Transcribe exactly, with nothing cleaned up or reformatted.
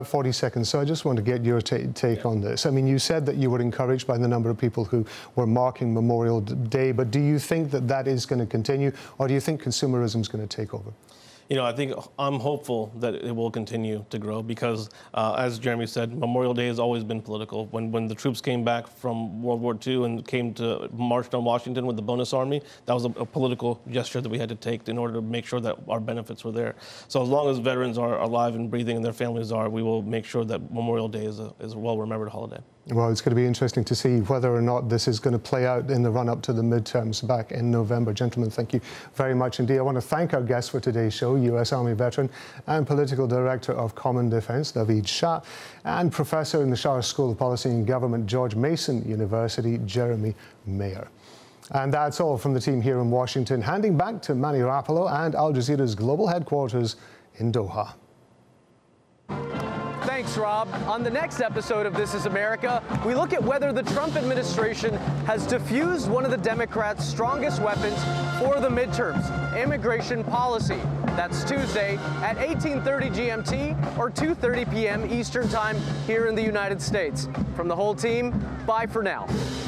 forty seconds, so I just want to get your take on this. I mean, you said that you were encouraged by the number of people who were marking Memorial Day, but do you think that that is going to continue, or do you think consumerism is going to take over? You know, I think I'm hopeful that it will continue to grow because, uh, as Jeremy said, Memorial Day has always been political. When when the troops came back from World War Two and came to march on Washington with the bonus army, that was a, a political gesture that we had to take in order to make sure that our benefits were there. So as long as veterans are alive and breathing and their families are, we will make sure that Memorial Day is a, is a well-remembered holiday. Well, it's going to be interesting to see whether or not this is going to play out in the run-up to the midterms back in November. Gentlemen, thank you very much indeed. I want to thank our guest for today's show, U S Army veteran and Political Director of Common Defense, Naveed Shah, and Professor in the Schar School of Policy and Government, George Mason University, Jeremy Mayer. And that's all from the team here in Washington. Handing back to Manny Rapolo and Al Jazeera's global headquarters in Doha. Thanks, Rob. On the next episode of This Is America, we look at whether the Trump administration has diffused one of the Democrats' strongest weapons for the midterms, immigration policy. That's Tuesday at eighteen thirty G M T or two thirty p m Eastern Time here in the United States. From the whole team, bye for now.